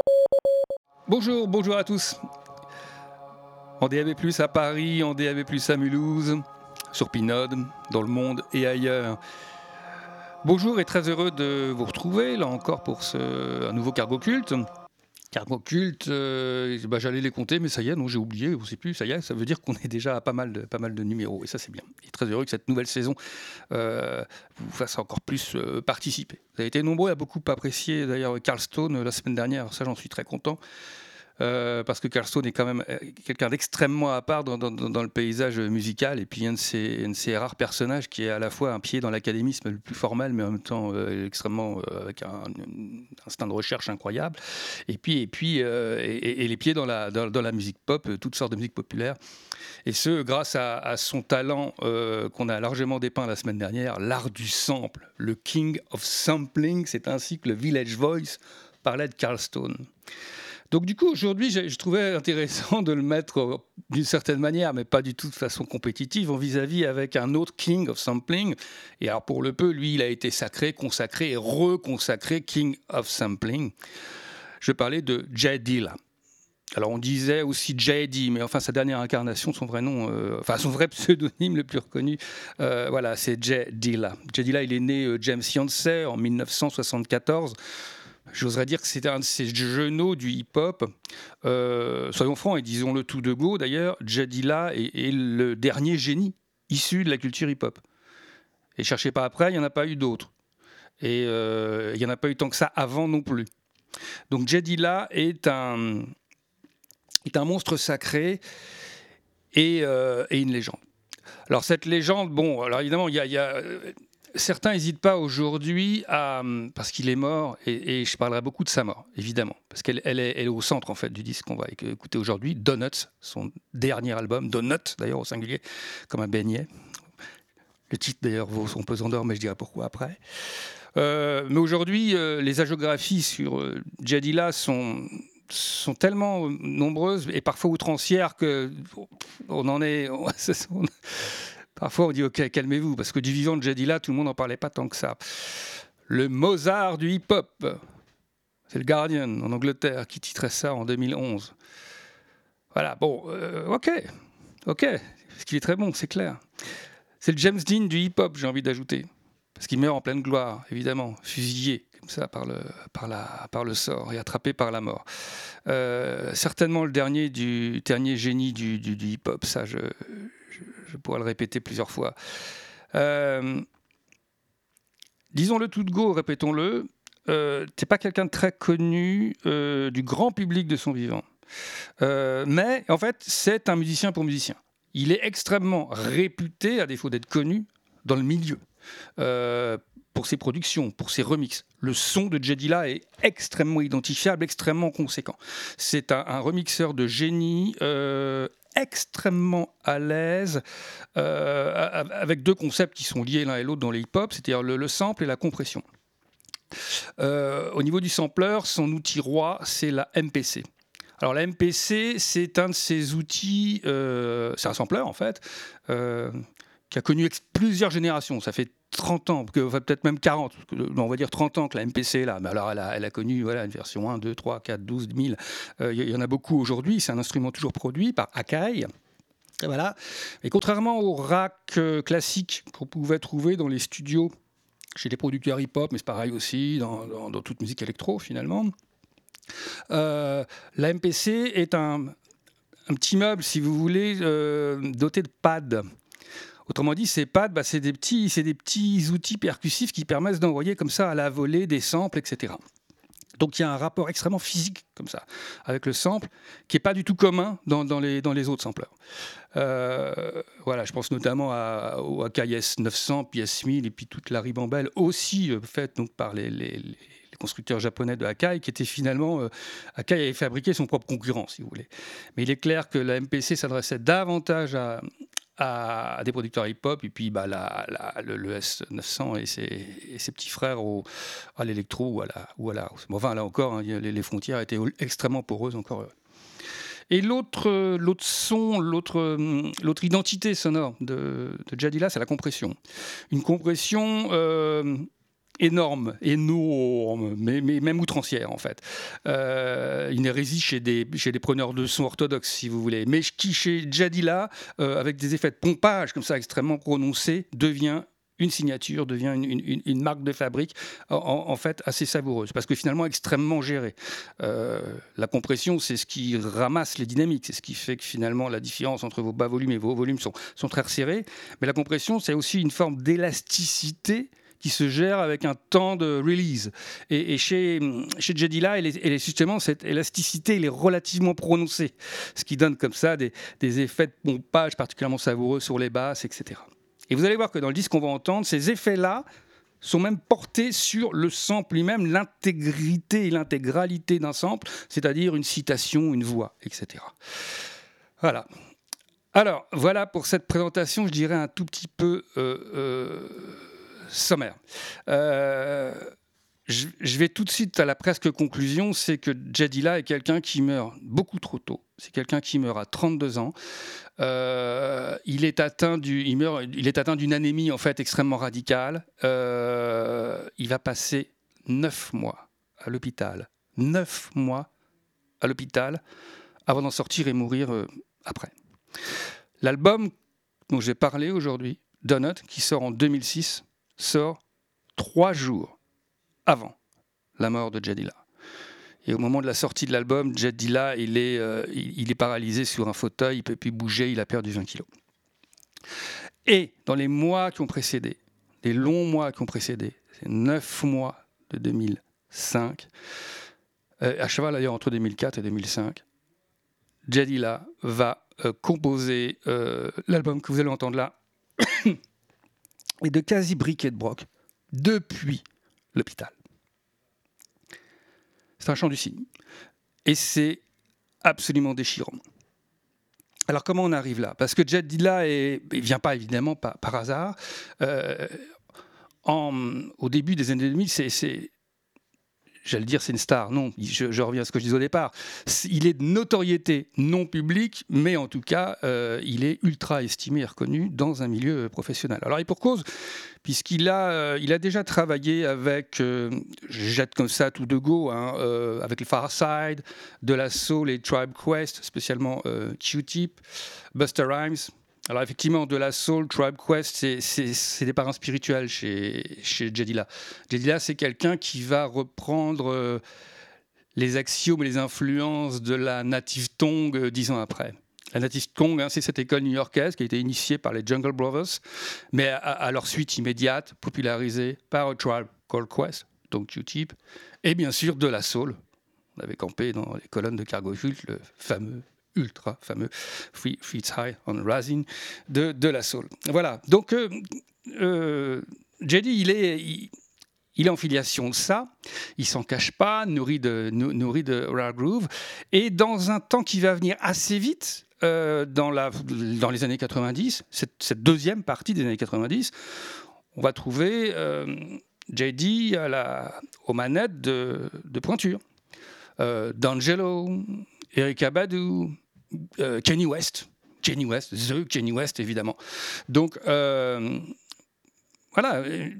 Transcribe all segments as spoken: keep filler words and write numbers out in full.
Bonjour, bonjour à tous. En D A B plus, à Paris, en D A B plus, à Mulhouse, sur Pinode, dans le monde et ailleurs. Bonjour et très heureux de vous retrouver, là encore, pour ce, un nouveau Cargo Culte. Cargo Culte, euh, bah, j'allais les compter, mais ça y est, non, j'ai oublié, on ne sait plus, ça y est, ça veut dire qu'on est déjà à pas mal de, pas mal de numéros, et ça c'est bien. Et très heureux que cette nouvelle saison euh, vous fasse encore plus euh, participer. Vous avez été nombreux à beaucoup apprécier d'ailleurs Carl Stone la semaine dernière, ça j'en suis très content. Euh, parce que Carl Stone est quand même quelqu'un d'extrêmement à part dans, dans, dans le paysage musical, et puis un de, ces, un de ces rares personnages qui est à la fois un pied dans l'académisme le plus formel, mais en même temps euh, extrêmement euh, avec un, un instinct de recherche incroyable, et puis, et, puis euh, et, et les pieds dans la, dans, dans la musique pop, toutes sortes de musique populaire, et ce grâce à, à son talent euh, qu'on a largement dépeint la semaine dernière, l'art du sample, le King of Sampling. C'est ainsi que le Village Voice parlait de Carl Stone. Donc du coup, aujourd'hui, je, je trouvais intéressant de le mettre euh, d'une certaine manière, mais pas du tout de façon compétitive, en vis-à-vis avec un autre King of Sampling. Et alors pour le peu, lui, il a été sacré, consacré et reconsacré King of Sampling. Je parlais de Jay Dilla. Alors on disait aussi J D, mais enfin sa dernière incarnation, son vrai nom, euh, enfin son vrai pseudonyme le plus reconnu, euh, voilà, c'est Jay Dilla. Jay Dilla, il est né euh, James Yancey en dix-neuf cent soixante-quatorze. J'oserais dire que c'était un de ces genoux du hip-hop. Euh, soyons francs et disons-le tout de go, d'ailleurs, Jay Dilla est, est le dernier génie issu de la culture hip-hop. Et cherchez pas après, il n'y en a pas eu d'autres. Et euh, il n'y en a pas eu tant que ça avant non plus. Donc Jay Dilla est un, est un monstre sacré et, euh, et une légende. Alors cette légende, bon, alors évidemment, il y a... Y a certains n'hésitent pas aujourd'hui à, parce qu'il est mort, et, et je parlerai beaucoup de sa mort, évidemment, parce qu'elle elle est, elle est au centre en fait du disque qu'on va écouter aujourd'hui, Donuts, son dernier album, Donut d'ailleurs au singulier, comme un beignet. Le titre d'ailleurs vaut son pesant d'or, mais je dirai pourquoi après. Euh, mais aujourd'hui, euh, les hagiographies sur euh, Jay Dilla sont sont tellement nombreuses et parfois outrancières que on en est. On, Parfois, on dit « Ok, calmez-vous », parce que du vivant de Jay Dilla, tout le monde n'en parlait pas tant que ça. Le Mozart du hip-hop, c'est le Guardian, en Angleterre, qui titrait ça en deux mille onze. Voilà, bon, euh, ok, ok, parce qu'il est très bon, c'est clair. C'est le James Dean du hip-hop, j'ai envie d'ajouter, parce qu'il meurt en pleine gloire, évidemment, fusillé, comme ça, par le, par la, par le sort, et attrapé par la mort. Euh, certainement le dernier, du, dernier génie du, du, du hip-hop, ça, je... je pourrais le répéter plusieurs fois. Euh, disons-le tout de go, répétons-le, euh, t'es pas quelqu'un de très connu euh, du grand public de son vivant. Euh, mais en fait, c'est un musicien pour musicien. Il est extrêmement réputé, à défaut d'être connu, dans le milieu. Euh, pour ses productions, pour ses remixes. Le son de Jay Dilla est extrêmement identifiable, extrêmement conséquent. C'est un, un remixeur de génie, euh, extrêmement à l'aise, euh, avec deux concepts qui sont liés l'un et l'autre dans les hip-hop, c'est-à-dire le, le sample et la compression. Euh, au niveau du sampler, son outil roi, c'est la M P C. Alors la M P C, c'est un de ces outils, euh, c'est un sampler en fait, euh, qui a connu plusieurs générations. Ça fait trente ans, enfin, peut-être même quarante, on va dire trente ans que la M P C est là. Mais alors elle a, elle a connu voilà, une version un, deux, trois, quatre, douze, mille. Il euh, y, y en a beaucoup aujourd'hui. C'est un instrument toujours produit par Akai. Et voilà. Et contrairement au rack euh, classique qu'on pouvait trouver dans les studios chez les producteurs hip-hop, mais c'est pareil aussi dans, dans, dans toute musique électro finalement, euh, la M P C est un, un petit meuble, si vous voulez, euh, doté de pads. Autrement dit, ces pads, bah, c'est, des petits, c'est des petits outils percussifs qui permettent d'envoyer comme ça à la volée des samples, et cetera. Donc il y a un rapport extrêmement physique comme ça avec le sample qui n'est pas du tout commun dans, dans, les, dans les autres sampleurs. Euh, voilà, je pense notamment à, au Akai S neuf cents, puis S mille et puis toute la ribambelle aussi euh, faite donc, par les, les, les constructeurs japonais de Akai, qui était finalement... Euh, Akai avait fabriqué son propre concurrent, si vous voulez. Mais il est clair que la M P C s'adressait davantage à... à des producteurs hip-hop, et puis bah, la, la, le, le S neuf cents et ses, et ses petits frères au, à l'électro ou à la, ou à la house. Bon, enfin, là encore, hein, les, les frontières étaient extrêmement poreuses encore. Et l'autre, l'autre son, l'autre, l'autre identité sonore de, de Jay Dilla, c'est la compression. Une compression euh, énorme, énorme, mais, mais même outrancière en fait. Euh, une hérésie chez des, chez des preneurs de son orthodoxes, si vous voulez, mais qui chez Djadila, euh, avec des effets de pompage comme ça extrêmement prononcés, devient une signature, devient une, une, une marque de fabrique en, en fait assez savoureuse, parce que finalement extrêmement gérée. Euh, la compression, c'est ce qui ramasse les dynamiques, c'est ce qui fait que finalement la différence entre vos bas volumes et vos hauts volumes sont, sont très resserrés, mais la compression, c'est aussi une forme d'élasticité qui se gère avec un temps de release. Et, et chez, chez Djadila, elle est, elle est justement, cette élasticité elle est relativement prononcée, ce qui donne comme ça des, des effets de pompage particulièrement savoureux sur les basses, et cetera. Et vous allez voir que dans le disque qu'on va entendre, ces effets-là sont même portés sur le sample lui-même, l'intégrité et l'intégralité d'un sample, c'est-à-dire une citation, une voix, et cetera. Voilà. Alors, voilà pour cette présentation, je dirais un tout petit peu euh, euh, sommaire. Euh, je, je vais tout de suite à la presque conclusion, c'est que Djadila est quelqu'un qui meurt beaucoup trop tôt. C'est quelqu'un qui meurt à trente-deux ans. Euh, il est atteint du, il meurt, il est atteint d'une anémie en fait extrêmement radicale. Euh, il va passer neuf mois à l'hôpital, neuf mois à l'hôpital avant d'en sortir et mourir euh, après. L'album dont j'ai parlé aujourd'hui, Donut, qui sort en deux mille six, sort trois jours avant la mort de Djadila. Et au moment de la sortie de l'album, Djadila, il est, euh, il, il est paralysé sur un fauteuil, il ne peut plus bouger, il a perdu vingt kilos. Et dans les mois qui ont précédé, les longs mois qui ont précédé, c'est neuf mois de deux mille cinq, euh, à cheval d'ailleurs entre deux mille quatre et deux mille cinq, Djadila va euh, composer euh, l'album que vous allez entendre là, et de quasi briquet de broc, depuis l'hôpital. C'est un chant du cygne. Et c'est absolument déchirant. Alors comment on arrive là ? Parce que Djadila ne vient pas évidemment par, par hasard. Euh, en, au début des années deux mille, c'est, c'est, j'allais dire c'est une star. Non, je, je reviens à ce que je disais au départ. Il est de notoriété non publique, mais en tout cas, euh, il est ultra estimé et reconnu dans un milieu professionnel. Alors et pour cause, puisqu'il a, euh, il a déjà travaillé avec, euh, je jette comme ça tout de go, hein, euh, avec le Far Side, De La Soul et Tribe Quest, spécialement euh, Q-Tip, Busta Rhymes. Alors effectivement, De La Soul, Tribe Quest, c'est, c'est, c'est des parents spirituels chez, chez Djadila. Djadila, c'est quelqu'un qui va reprendre euh, les axiomes et les influences de la Native Tongue euh, dix ans après. La Native Tongue, hein, c'est cette école new-yorkaise qui a été initiée par les Jungle Brothers, mais à, à leur suite immédiate, popularisée par A Tribe Called Quest, donc Q-Tip, et bien sûr De La Soul. On avait campé dans les colonnes de Cargo Cult, le fameux ultra fameux Free, Free It's High on Rising de, de La Soul. Voilà, donc euh, euh, J D, il est, il, il est en filiation de ça, il s'en cache pas, nourri de, nourri de Rare Groove, et dans un temps qui va venir assez vite, euh, dans, la, dans les années quatre-vingt-dix, cette, cette deuxième partie des années quatre-vingt-dix, on va trouver euh, J D à la, aux manettes de, de pointure. Euh, D'Angelo, Erykah Badu, Euh, Kanye West, Kanye West, The Kanye West évidemment. Donc euh, voilà,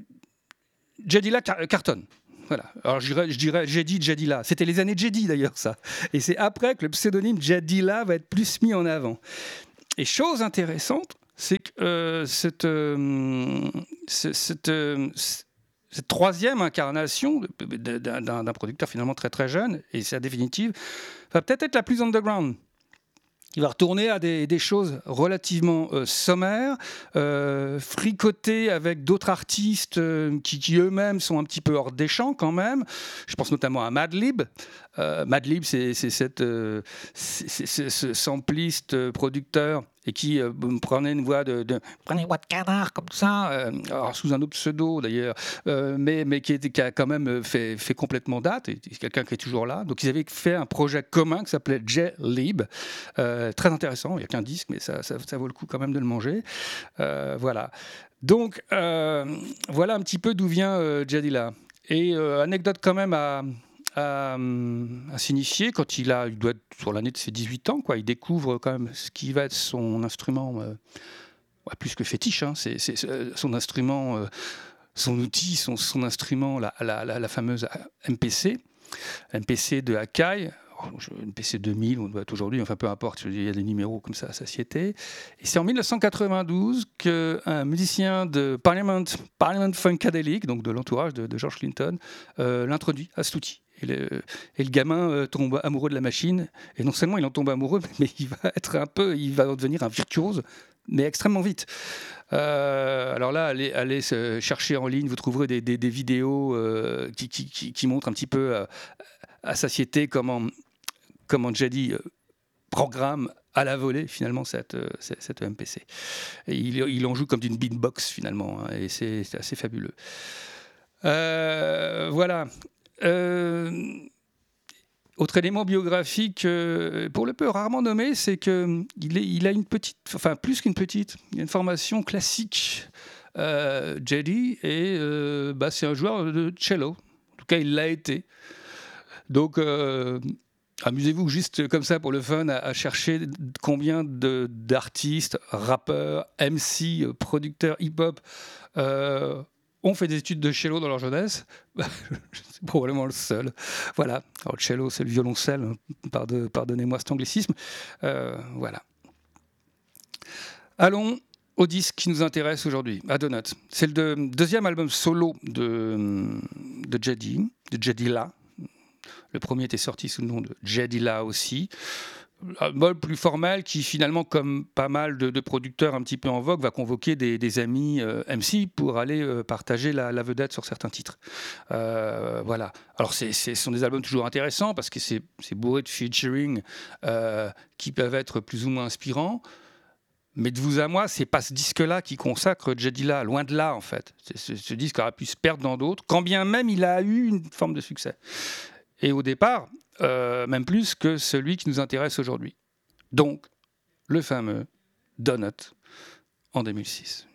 Djadila car- cartonne. Voilà. Alors je dirais, je dirais Jedi, Djadila. C'était les années Jedi d'ailleurs ça. Et c'est après que le pseudonyme Djadila va être plus mis en avant. Et chose intéressante, c'est que euh, cette, euh, cette, euh, cette troisième incarnation d'un, d'un producteur finalement très très jeune, et c'est la définitive, va peut-être être la plus underground. Il va retourner à des, des choses relativement euh, sommaires, euh, fricoter avec d'autres artistes euh, qui, qui eux-mêmes sont un petit peu hors des champs quand même. Je pense notamment à Madlib. Euh, Madlib, c'est, c'est, cette, euh, c'est, c'est, c'est ce sampliste euh, producteur et qui euh, prenait une voix de, de prenez une voix de canard comme ça, euh, alors sous un autre pseudo d'ailleurs, euh, mais, mais qui, était, qui a quand même fait, fait complètement date, et c'est quelqu'un qui est toujours là. Donc ils avaient fait un projet commun qui s'appelait J-Lib, euh, très intéressant, il n'y a qu'un disque, mais ça, ça, ça vaut le coup quand même de le manger. Euh, voilà. Donc euh, voilà un petit peu d'où vient euh, Djadila. Et euh, anecdote quand même à... À, à signifier, quand il, a, il doit être sur l'année de ses dix-huit ans, quoi. Il découvre quand même ce qui va être son instrument, euh, ouais, plus que fétiche, hein, c'est, c'est son instrument, euh, son outil, son, son instrument, la, la, la, la fameuse M P C, M P C de Akai, M P C deux mille, on doit être aujourd'hui, enfin peu importe, il y a des numéros comme ça à satiété. Et c'est en mille neuf cent quatre-vingt-douze qu'un musicien de Parliament, Parliament Funkadelic, donc de l'entourage de, de George Clinton, euh, l'introduit à cet outil. Et le, et le gamin euh, tombe amoureux de la machine, et non seulement il en tombe amoureux, mais il va être un peu, il va devenir un virtuose, mais extrêmement vite. Euh, alors là, allez, allez chercher en ligne, vous trouverez des, des, des vidéos euh, qui, qui, qui, qui montrent un petit peu euh, à satiété comment, comment Jady euh, programme à la volée finalement cette, euh, cette, cette M P C. Et il, il en joue comme d'une beatbox finalement, hein, et c'est, c'est assez fabuleux. Euh, voilà. Euh, autre élément biographique, euh, pour le peu rarement nommé, c'est qu'il il a une petite, enfin plus qu'une petite, il a une formation classique, euh, Jady, et euh, bah, c'est un joueur de cello. En tout cas, il l'a été. Donc, euh, amusez-vous juste comme ça pour le fun à, à chercher combien de, d'artistes, rappeurs, M C, producteurs hip-hop euh, ont fait des études de cello dans leur jeunesse. C'est probablement le seul. Voilà. Alors, le cello, c'est le violoncelle. Pardon, pardonnez-moi cet anglicisme. Euh, voilà. Allons au disque qui nous intéresse aujourd'hui, à Donut. C'est le de, deuxième album solo de, de Jady, de Jadilla. Le premier était sorti sous le nom de Jadilla aussi. Un mode plus formel qui finalement, comme pas mal de, de producteurs un petit peu en vogue, va convoquer des, des amis euh, M C pour aller euh, partager la, la vedette sur certains titres. Euh, voilà. Alors c'est, c'est, ce sont des albums toujours intéressants parce que c'est, c'est bourré de featuring euh, qui peuvent être plus ou moins inspirants. Mais de vous à moi, c'est pas ce disque-là qui consacre Jadilla, loin de là en fait. C'est, ce, ce disque aurait pu se perdre dans d'autres, quand bien même il a eu une forme de succès. Et au départ, euh, même plus que celui qui nous intéresse aujourd'hui. Donc, le fameux Donut en deux mille six.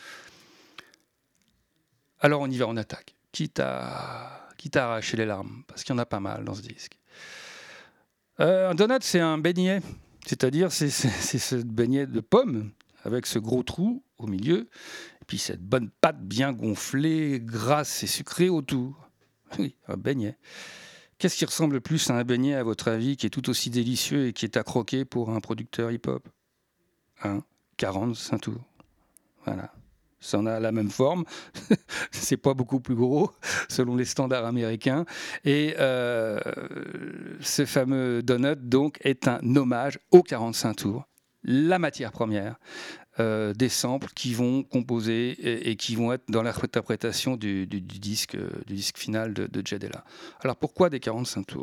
Alors on y va en attaque, quitte à, quitte à arracher les larmes, parce qu'il y en a pas mal dans ce disque. Euh, un donut, c'est un beignet, c'est-à-dire c'est, c'est, c'est ce beignet de pomme, avec ce gros trou au milieu, et puis cette bonne pâte bien gonflée, grasse et sucrée autour. Oui, un beignet. Qu'est-ce qui ressemble le plus à un beignet, à votre avis, qui est tout aussi délicieux et qui est à croquer pour un producteur hip-hop ? Un, quarante-cinq tours. Voilà. Ça en a la même forme. C'est pas beaucoup plus gros, selon les standards américains. Et euh, ce fameux donut, donc, est un hommage au quarante-cinq tours, la matière première. Euh, des samples qui vont composer et, et qui vont être dans l'interprétation du, du, du, disque, du disque final de, de Jadilla. Alors pourquoi des quarante-cinq tours ?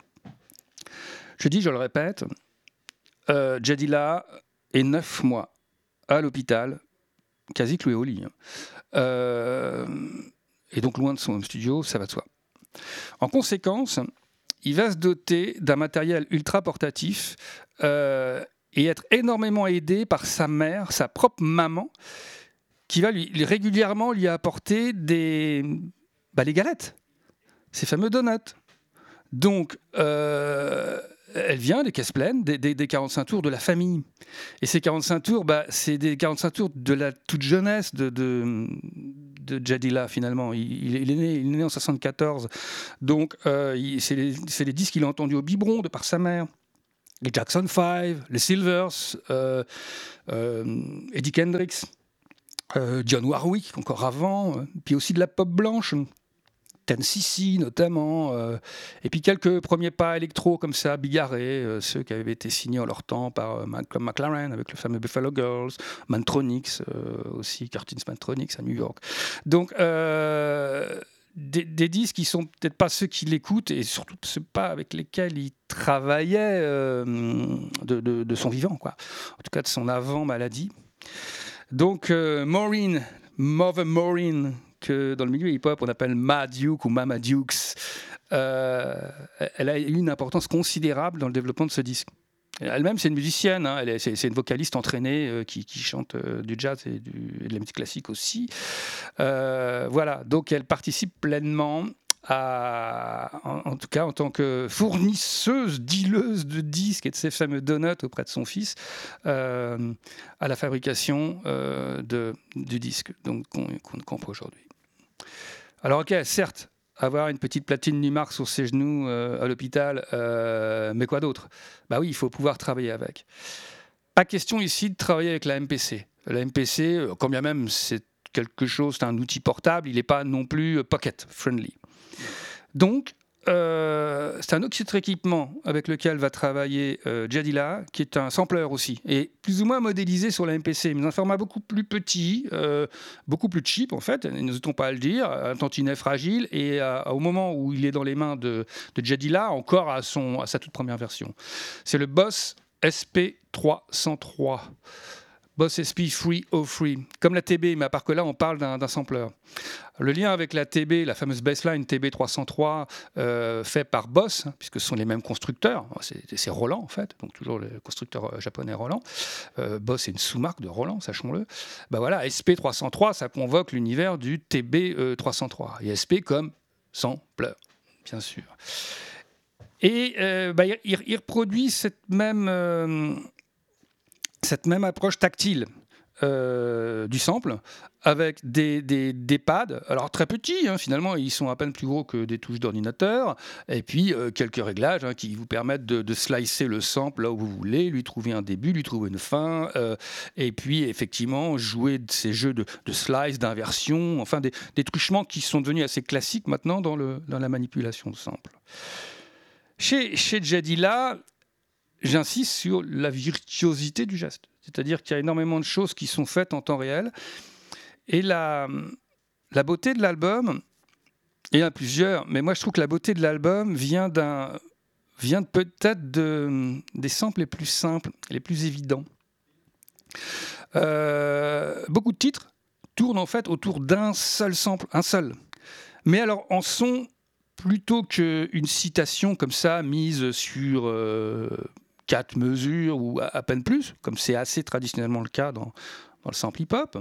Je dis, je le répète, euh, Jadilla est neuf mois à l'hôpital, quasi cloué au lit. Hein. Euh, et donc loin de son home studio, ça va de soi. En conséquence, il va se doter d'un matériel ultra portatif euh, et être énormément aidé par sa mère, sa propre maman, qui va lui, régulièrement lui apporter des, bah, les galettes, ces fameux donuts. Donc, euh, elle vient des caisses pleines, des, des, des quarante-cinq tours de la famille. Et ces quarante-cinq tours, bah, c'est des quarante-cinq tours de la toute jeunesse de, de, de Jadilla, finalement. Il, il, est né, il est né en soixante-quatorze. Donc, euh, il, c'est, les, c'est les disques qu'il a entendus au biberon de par sa mère. Les Jackson five, les Silvers, euh, euh, Eddie Kendricks, euh, John Warwick, encore avant, euh, puis aussi de la pop blanche, ten C C notamment, euh, et puis quelques premiers pas électro comme ça, bigarrés, euh, ceux qui avaient été signés en leur temps par euh, Malcolm McLaren avec le fameux Buffalo Girls, Mantronix euh, aussi, Curtis Mantronix à New York. Donc, euh, Des, des disques qui sont peut-être pas ceux qui l'écoutent et surtout ceux pas avec lesquels il travaillait euh, de, de, de son vivant, quoi. En tout cas de son avant-maladie. Donc euh, Maureen, Mother Maureen, que dans le milieu hip-hop on appelle Ma Duke ou Mama Dukes, euh, elle a eu une importance considérable dans le développement de ce disque. Elle-même, c'est une musicienne, hein. Elle est, c'est, c'est une vocaliste entraînée euh, qui, qui chante euh, du jazz et, du, et de la musique classique aussi. Euh, voilà, donc elle participe pleinement, à, en, en tout cas en tant que fournisseuse, dealeuse de disques et de ces fameux donuts auprès de son fils, euh, à la fabrication euh, de, du disque donc, qu'on, qu'on compte aujourd'hui. Alors ok, certes, avoir une petite platine Numark sur ses genoux euh, à l'hôpital, euh, mais quoi d'autre? Bah oui, il faut pouvoir travailler avec. Pas question ici de travailler avec la M P C. La M P C, euh, quand bien même c'est quelque chose, c'est un outil portable, il n'est pas non plus pocket friendly. Donc, euh, c'est un autre équipement avec lequel va travailler euh, Jadilla, qui est un sampler aussi, et plus ou moins modélisé sur la M P C, mais dans un format beaucoup plus petit, euh, beaucoup plus cheap en fait, n'hésitons pas à le dire, un tantinet fragile, et euh, au moment où il est dans les mains de, de Jadilla, encore à, son, à sa toute première version. C'est le Boss S P trois cent trois. Boss S P trois cent trois, comme la T B, mais à part que là, on parle d'un, d'un sampler. Le lien avec la T B, la fameuse baseline T B trois cent trois, euh, fait par Boss, hein, puisque ce sont les mêmes constructeurs, c'est, c'est Roland en fait, donc toujours le constructeur japonais Roland. Euh, Boss est une sous-marque de Roland, sachons-le. Ben voilà, S P trois cent trois, ça convoque l'univers du T B euh, trois cent trois, et S P comme sampler, bien sûr. Et euh, bah, il, il reproduit cette même... Euh, cette même approche tactile euh, du sample avec des, des, des pads, alors très petits, hein, finalement, ils sont à peine plus gros que des touches d'ordinateur, et puis euh, quelques réglages hein, qui vous permettent de, de slicer le sample là où vous voulez, lui trouver un début, lui trouver une fin, euh, et puis effectivement jouer de ces jeux de, de slice, d'inversion, enfin des, des truchements qui sont devenus assez classiques maintenant dans, le, dans la manipulation de sample. Chez, chez Jadilla, j'insiste sur la virtuosité du geste. C'est-à-dire qu'il y a énormément de choses qui sont faites en temps réel. Et la, la beauté de l'album, il y en a plusieurs, mais moi je trouve que la beauté de l'album vient, d'un, vient peut-être de, des samples les plus simples, les plus évidents. Euh, beaucoup de titres tournent en fait autour d'un seul sample, un seul. Mais alors en son, plutôt qu'une citation comme ça, mise sur... Euh, quatre mesures ou à peine plus, comme c'est assez traditionnellement le cas dans, dans le sample hip-hop.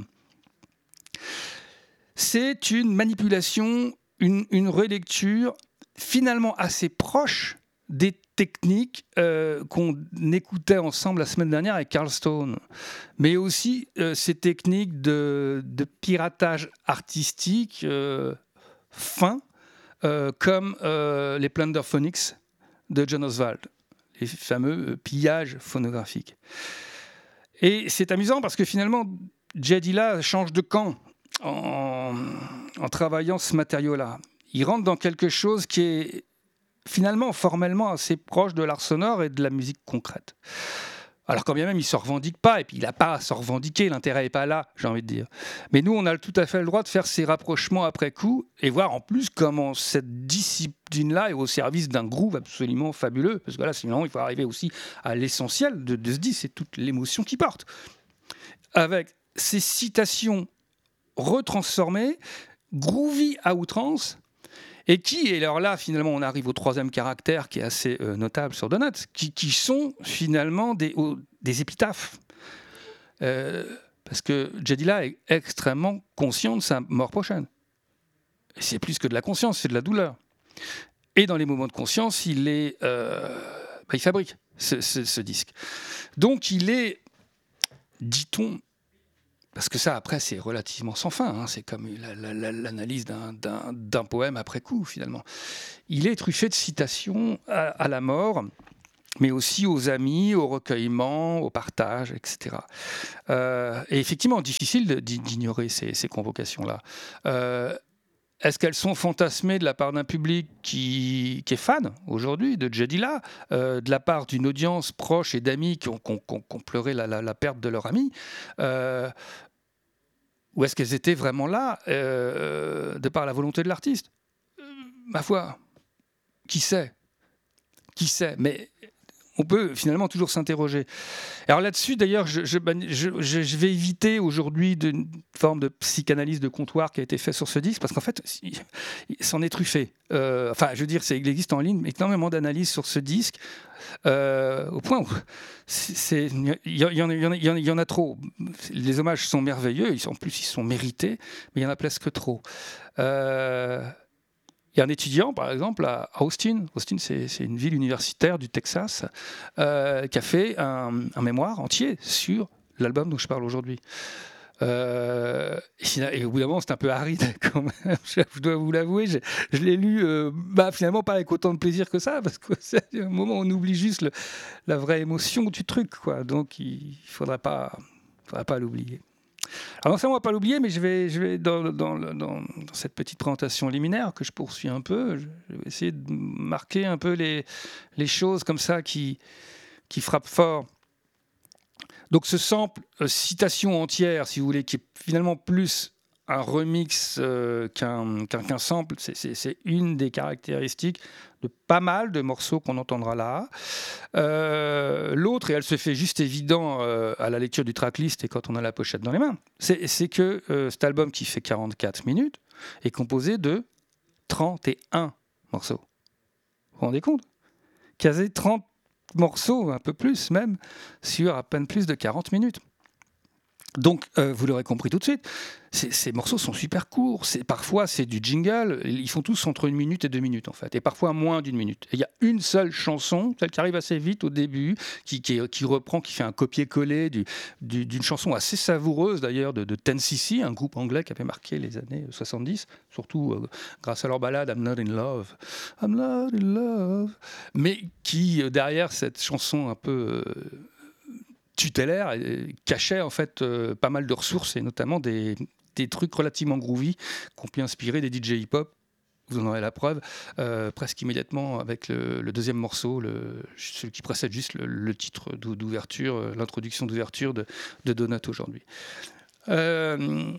C'est une manipulation, une, une relecture finalement assez proche des techniques euh, qu'on écoutait ensemble la semaine dernière avec Carl Stone, mais aussi euh, ces techniques de, de piratage artistique euh, fin, euh, comme euh, les Plunderphonics de John Oswald, les fameux pillages phonographiques. Et c'est amusant parce que finalement, Jadilla change de camp en, en travaillant ce matériau-là. Il rentre dans quelque chose qui est finalement, formellement, assez proche de l'art sonore et de la musique concrète. Alors quand bien même, il ne se revendique pas, et puis il n'a pas à se revendiquer, l'intérêt n'est pas là, j'ai envie de dire. Mais nous, on a tout à fait le droit de faire ces rapprochements après coup, et voir en plus comment cette discipline-là est au service d'un groove absolument fabuleux, parce que là, sinon, il faut arriver aussi à l'essentiel de, de ce disque, c'est toute l'émotion qu'il porte. Avec ces citations retransformées, groovy à outrance, et qui, et alors là, finalement, on arrive au troisième caractère qui est assez euh, notable sur Donuts, qui, qui sont finalement des, oh, des épitaphes. Euh, parce que Jadilla est extrêmement conscient de sa mort prochaine. Et c'est plus que de la conscience, c'est de la douleur. Et dans les moments de conscience, il, est, euh, bah, il fabrique ce, ce, ce disque. Donc il est, dit-on, parce que ça, après, c'est relativement sans fin. Hein. C'est comme la, la, la, l'analyse d'un, d'un, d'un poème après coup, finalement. Il est truffé de citations à, à la mort, mais aussi aux amis, au recueillement, au partage, et cetera. Euh, et effectivement, difficile d'ignorer ces, ces convocations-là. Euh, Est-ce qu'elles sont fantasmées de la part d'un public qui, qui est fan aujourd'hui de Jadilla, euh, de la part d'une audience proche et d'amis qui ont, qui ont, qui ont pleuré la, la, la perte de leur ami, euh, ou est-ce qu'elles étaient vraiment là euh, de par la volonté de l'artiste ? euh, Ma foi, qui sait ? Qui sait ? Mais on peut finalement toujours s'interroger. Alors là-dessus, d'ailleurs, je, je, je, je vais éviter aujourd'hui une forme de psychanalyse de comptoir qui a été faite sur ce disque, parce qu'en fait, il, il s'en est truffé. Euh, enfin, je veux dire, c'est, il existe en ligne énormément d'analyses sur ce disque, euh, au point où il y, y, y, y en a trop. Les hommages sont merveilleux, ils sont, en plus ils sont mérités, mais il y en a presque trop. Euh, Il y a un étudiant, par exemple, à Austin. Austin, c'est, c'est une ville universitaire du Texas, euh, qui a fait un, un mémoire entier sur l'album dont je parle aujourd'hui. Euh, et au bout d'un moment, c'est un peu aride quand même, je dois vous l'avouer. Je, je l'ai lu, euh, bah, finalement, pas avec autant de plaisir que ça, parce que c'est un moment où on oublie juste le, la vraie émotion du truc, quoi. Donc, il ne faudrait pas, faudrait pas l'oublier. Alors, non seulement on va pas l'oublier, mais je vais, je vais dans, dans, dans, dans cette petite présentation liminaire que je poursuis un peu, je vais essayer de marquer un peu les, les choses comme ça qui, qui frappent fort. Donc ce sample, euh, citation entière, si vous voulez, qui est finalement plus un remix euh, qu'un, qu'un, qu'un sample, c'est, c'est, c'est une des caractéristiques de pas mal de morceaux qu'on entendra là. Euh, l'autre, et elle se fait juste évident euh, à la lecture du tracklist et quand on a la pochette dans les mains, c'est, c'est que euh, cet album qui fait quarante-quatre minutes est composé de trente et un morceaux. Vous vous rendez compte ? Quasi trente morceaux, un peu plus même, sur à peine plus de quarante minutes. Donc, euh, vous l'aurez compris tout de suite, ces, ces morceaux sont super courts. C'est, parfois, c'est du jingle. Ils font tous entre une minute et deux minutes, en fait. Et parfois moins d'une minute. Et il y a une seule chanson, celle qui arrive assez vite au début, qui, qui, qui reprend, qui fait un copier-coller du, du, d'une chanson assez savoureuse, d'ailleurs, de, de ten C C, un groupe anglais qui avait marqué les années soixante-dix, surtout euh, grâce à leur ballade I'm Not in Love. I'm Not in Love. Mais qui, euh, derrière cette chanson un peu... Euh, tutélaire, cachait en fait euh, pas mal de ressources et notamment des, des trucs relativement groovy qui ont pu inspirer des D J hip-hop. Vous en aurez la preuve euh, presque immédiatement avec le, le deuxième morceau, le, celui qui précède juste le, le titre d'ouverture, l'introduction d'ouverture de, de Donut aujourd'hui. Euh,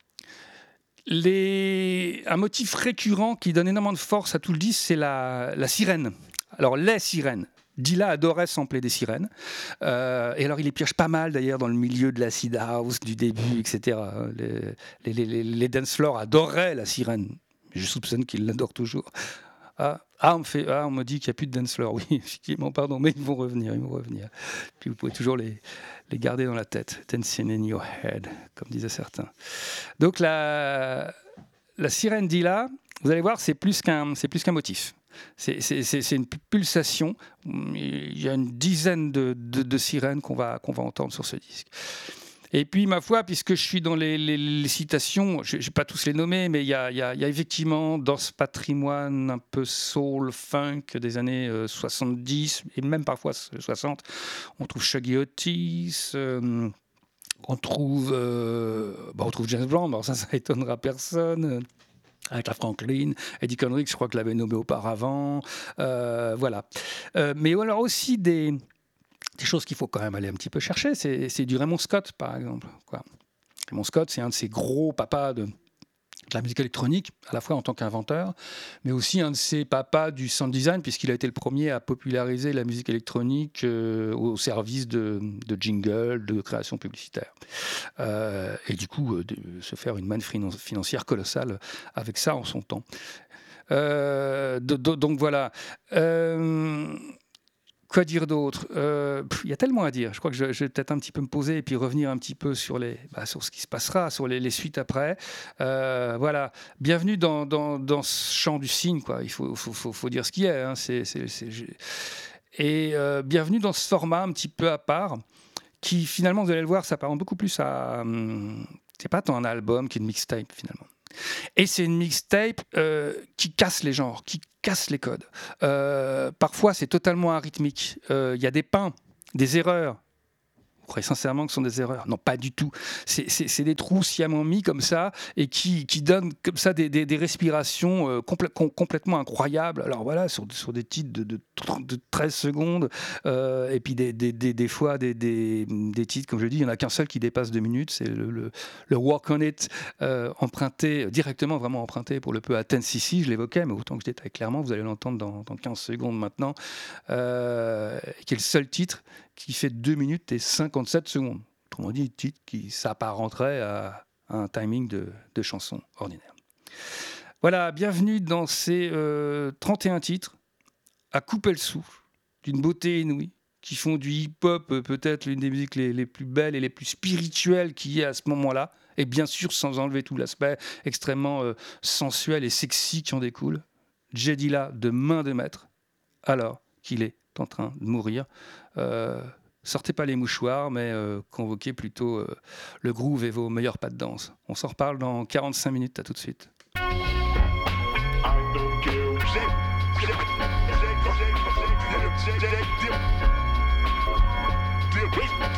les, un motif récurrent qui donne énormément de force à tout le disque, c'est la, la sirène. Alors les sirènes. Dilla adorait sampler des sirènes. Euh, et alors, il les pioche pas mal, d'ailleurs, dans le milieu de l'acid house, du début, et cetera. Les, les, les, les dance floors adoraient la sirène. Je soupçonne qu'ils l'adorent toujours. Ah, ah, on me fait, ah, on me dit qu'il n'y a plus de dance floor. Oui, effectivement, pardon, mais ils vont revenir, ils vont revenir. Puis vous pouvez toujours les, les garder dans la tête. Dancing in your head, comme disaient certains. Donc, la, la sirène Dilla, vous allez voir, c'est plus qu'un, c'est plus qu'un motif. C'est, c'est, c'est une pulsation. Il y a une dizaine de, de, de sirènes qu'on va, qu'on va entendre sur ce disque. Et puis, ma foi, puisque je suis dans les, les, les citations, je ne vais pas tous les nommer, mais il y a, il y a, il y a effectivement dans ce patrimoine un peu soul, funk des années euh, soixante-dix, et même parfois soixante, on trouve Shuggy Otis, euh, on, trouve, euh, bah, on trouve James Brown, alors ça, ça étonnera personne. Avec la Franklin, Eddie Kendricks, je crois que l'avait nommé auparavant. Euh, voilà. Euh, mais alors aussi des, des choses qu'il faut quand même aller un petit peu chercher. C'est, c'est du Raymond Scott, par exemple. Quoi. Raymond Scott, c'est un de ces gros papas de, de la musique électronique, à la fois en tant qu'inventeur, mais aussi un de ces papas du sound design, puisqu'il a été le premier à populariser la musique électronique euh, au service de, de jingle, de création publicitaire. Euh, et du coup, euh, de se faire une manne financière colossale avec ça en son temps. Euh, de, de, donc voilà. Euh, Quoi dire d'autre ? euh, Il y a tellement à dire. Je crois que je, je vais peut-être un petit peu me poser et puis revenir un petit peu sur, les, bah, sur ce qui se passera, sur les, les suites après. Euh, voilà. Bienvenue dans, dans, dans ce champ du cygne, quoi. Il faut, faut, faut, faut dire ce qu'il y a. Hein. C'est, c'est, c'est... Et euh, bienvenue dans ce format un petit peu à part qui, finalement, vous allez le voir, s'apparente beaucoup plus à... Hum, c'est pas tant un album qu'une mixtape, finalement. Et c'est une mixtape euh, qui casse les genres, qui casse les codes. Euh, parfois, c'est totalement arythmique. Il euh, y a des pains, des erreurs. Vous croyez sincèrement que ce sont des erreurs ? Non, pas du tout. C'est, c'est, c'est des trous sciemment mis comme ça et qui, qui donnent comme ça des, des, des respirations euh, complè- com- complètement incroyables. Alors voilà, sur, sur des titres de, de, de treize secondes euh, et puis des, des, des, des fois des, des, des titres, comme je dis, il n'y en a qu'un seul qui dépasse deux minutes, c'est le, le, le Walk on It, euh, emprunté, directement vraiment emprunté pour le peu à ten C C, je l'évoquais, mais autant que je détaille clairement, vous allez l'entendre dans, dans quinze secondes maintenant, euh, qui est le seul titre qui fait deux minutes et cinquante-sept secondes. Autrement dit, un titre qui s'apparenterait à un timing de, de chanson ordinaire. Voilà, bienvenue dans ces euh, trente et un titres à couper le souffle, d'une beauté inouïe, qui font du hip-hop euh, peut-être l'une des musiques les, les plus belles et les plus spirituelles qu'il y ait à ce moment-là, et bien sûr sans enlever tout l'aspect extrêmement euh, sensuel et sexy qui en découle. J Dilla de main de maître, alors qu'il est en train de mourir. Euh, sortez pas les mouchoirs, mais euh, convoquez plutôt euh, le groove et vos meilleurs pas de danse. On s'en reparle dans quarante-cinq minutes, à tout de suite. I don't care.